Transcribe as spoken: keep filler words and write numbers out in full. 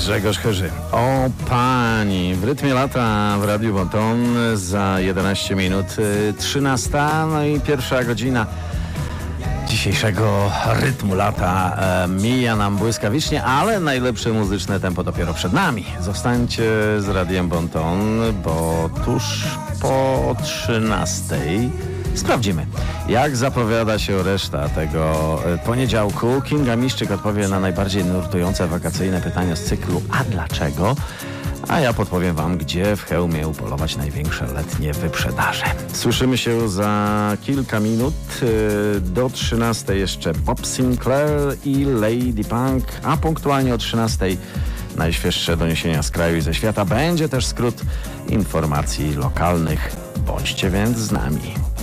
Grzegorz Chyży. O pani, w rytmie lata w Radiu Bonton za jedenaście minut trzynasta, no i pierwsza godzina dzisiejszego rytmu lata e, mija nam błyskawicznie, ale najlepsze muzyczne tempo dopiero przed nami. Zostańcie z Radiem Bonton, bo tuż po trzynastej sprawdzimy, jak zapowiada się reszta tego poniedziałku. Kinga Miszczyk odpowie na najbardziej nurtujące wakacyjne pytania z cyklu „A dlaczego?”, a ja podpowiem wam, gdzie w Chełmie upolować największe letnie wyprzedaże. Słyszymy się za kilka minut. Do trzynastej jeszcze Bob Sinclair i Lady Punk, a punktualnie o trzynastej najświeższe doniesienia z kraju i ze świata. Będzie też skrót informacji lokalnych. Bądźcie więc z nami.